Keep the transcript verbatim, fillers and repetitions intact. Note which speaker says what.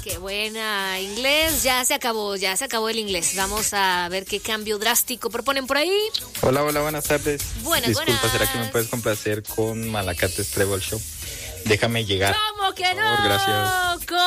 Speaker 1: Qué buena. Inglés, ya se acabó, ya se acabó el inglés. Vamos a ver qué cambio drástico proponen por ahí.
Speaker 2: Hola, hola, buenas tardes.
Speaker 1: Buenas,
Speaker 2: Disculpa,
Speaker 1: buenas.
Speaker 2: ¿será que me puedes complacer con Malacates Treble Show? Déjame llegar.
Speaker 1: ¿Cómo que
Speaker 2: Por
Speaker 1: no?
Speaker 2: favor, gracias.